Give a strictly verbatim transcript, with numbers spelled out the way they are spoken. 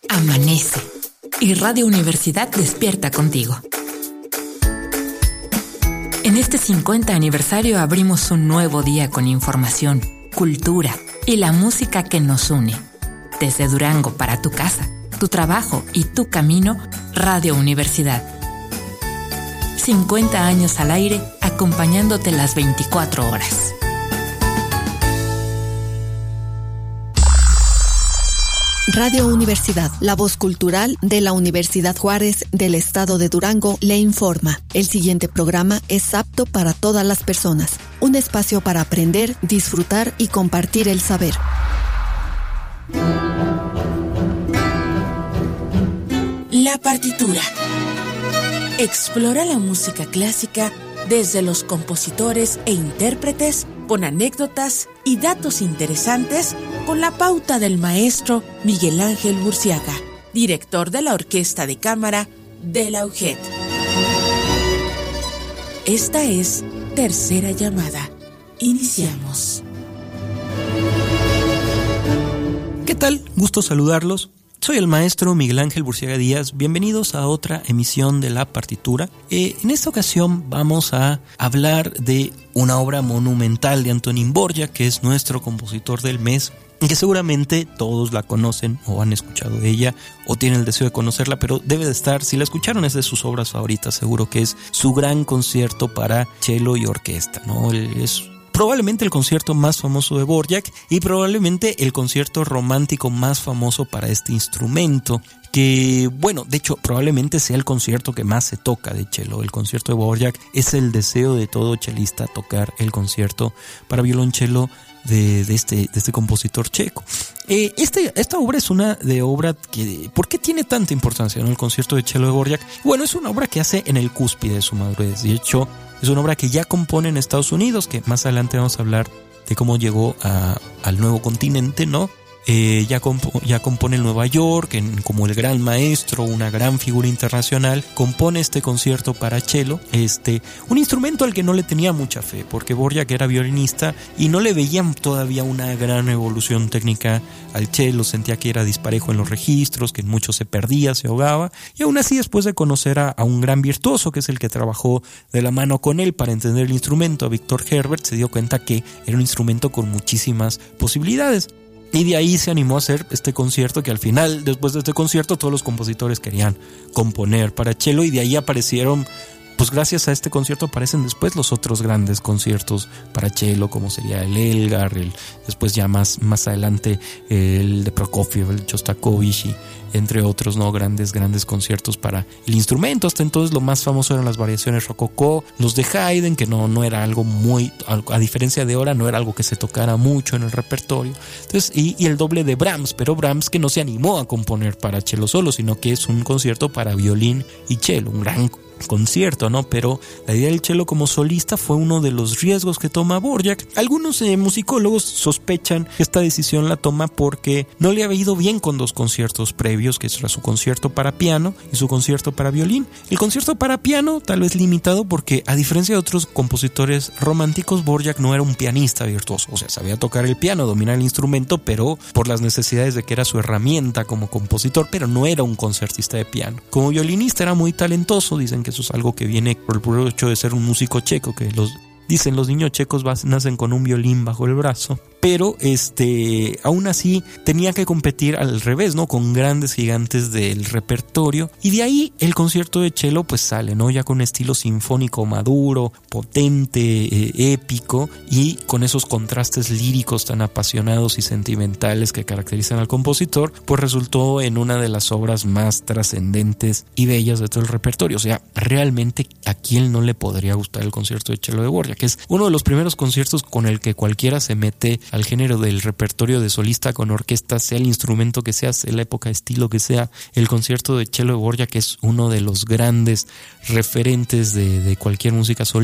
Amanece y Radio Universidad despierta contigo. En este cincuenta aniversario abrimos un nuevo día con información, cultura y la música que nos une. Desde Durango para tu casa, tu trabajo y tu camino, Radio Universidad. cincuenta años al aire, acompañándote las veinticuatro horas. Radio Universidad, la voz cultural de la Universidad Juárez del Estado de Durango, le informa. El siguiente programa es apto para todas las personas. Un espacio para aprender, disfrutar y compartir el saber. La partitura. Explora la música clásica desde los compositores e intérpretes, con anécdotas y datos interesantes, con la pauta del maestro Miguel Ángel Burciaga, director de la Orquesta de Cámara de la U G E D. Esta es Tercera Llamada. Iniciamos. ¿Qué tal? Gusto saludarlos. Soy el maestro Miguel Ángel Burciaga Díaz. Bienvenidos a otra emisión de La Partitura. Eh, en esta ocasión vamos a hablar de una obra monumental de Antonín Dvořák, que es nuestro compositor del mes, que seguramente todos la conocen o han escuchado de ella o tienen el deseo de conocerla, pero debe de estar, si la escucharon, es de sus obras favoritas, seguro que es su gran concierto para cello y orquesta, ¿no? Es probablemente el concierto más famoso de Dvořák y probablemente el concierto romántico más famoso para este instrumento, que, bueno, de hecho, probablemente sea el concierto que más se toca de cello. El concierto de Dvořák es el deseo de todo chelista tocar el concierto para violonchelo de, de, este, de este compositor checo. Eh, este, esta obra es una de obra que... ¿Por qué tiene tanta importancia, ¿no? El concierto de cello de Dvořák? Bueno, es una obra que hace en el cúspide de su madurez. De hecho, es una obra que ya compone en Estados Unidos, que más adelante vamos a hablar de cómo llegó a, al nuevo continente, ¿no? Eh, ya, compo, ya compone en Nueva York, en, como el gran maestro, una gran figura internacional, compone este concierto para cello, este, un instrumento al que no le tenía mucha fe, porque Dvořák era violinista y no le veían todavía una gran evolución técnica al cello, sentía que era disparejo en los registros, que en muchos se perdía, se ahogaba, y aún así, después de conocer a, a un gran virtuoso, que es el que trabajó de la mano con él para entender el instrumento, a Victor Herbert, se dio cuenta que era un instrumento con muchísimas posibilidades. Y de ahí se animó a hacer este concierto, que al final, después de este concierto, todos los compositores querían componer para cello, y de ahí aparecieron, pues gracias a este concierto aparecen después los otros grandes conciertos para cello, como sería el Elgar, el, después ya más, más adelante el de Prokofiev, el Shostakovich, y entre otros, no, grandes, grandes conciertos para el instrumento. Hasta entonces lo más famoso eran las variaciones rococó, los de Haydn, que no, no era algo muy, a diferencia de ahora, no era algo que se tocara mucho en el repertorio. Entonces, y, y el doble de Brahms, pero Brahms que no se animó a componer para cello solo, sino que es un concierto para violín y cello, un gran concierto, ¿no? Pero la idea del cello como solista fue uno de los riesgos que toma Dvořák. Algunos eh, musicólogos sospechan que esta decisión la toma porque no le había ido bien con dos conciertos previos, que era su concierto para piano y su concierto para violín. El concierto para piano tal vez limitado porque, a diferencia de otros compositores románticos, Dvořák no era un pianista virtuoso, o sea, sabía tocar el piano, dominar el instrumento, pero por las necesidades de que era su herramienta como compositor, pero no era un concertista de piano. Como violinista era muy talentoso, dicen que eso es algo que viene por el puro hecho de ser un músico checo, que los dicen los niños checos nacen con un violín bajo el brazo, pero este aún así tenía que competir al revés, ¿no? Con grandes gigantes del repertorio, y de ahí el concierto de cello pues sale, ¿no? Ya con un estilo sinfónico maduro, potente, eh, épico, y con esos contrastes líricos tan apasionados y sentimentales que caracterizan al compositor, pues resultó en una de las obras más trascendentes y bellas de todo el repertorio. O sea, realmente a quién no le podría gustar el concierto de cello de Dvořák, que es uno de los primeros conciertos con el que cualquiera se mete al género del repertorio de solista con orquesta, sea el instrumento que sea, sea la época, estilo que sea. El concierto de cello de Dvořák, que es uno de los grandes referentes de, de cualquier música solista.